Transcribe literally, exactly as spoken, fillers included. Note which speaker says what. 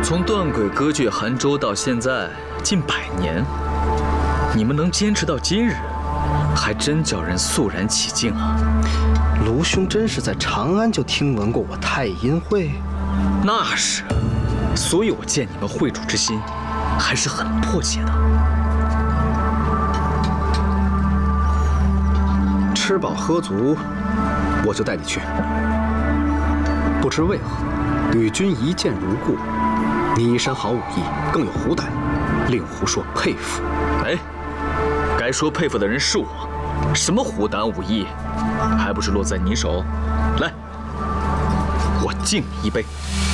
Speaker 1: 从断轨割据韩州到现在近百年，你们能坚持到今日，还真叫人肃然起敬啊！
Speaker 2: 卢兄真是在长安就听闻过我太阴会？
Speaker 1: 那是，所以我见你们会主之心还是很迫切的。
Speaker 3: 吃饱喝足，我就带你去。不知为何，与君一见如故。你一身好武艺，更有虎胆，令狐硕佩服。
Speaker 1: 哎，该说佩服的人是我，什么虎胆武艺，还不是落在你手？来，我敬你一杯。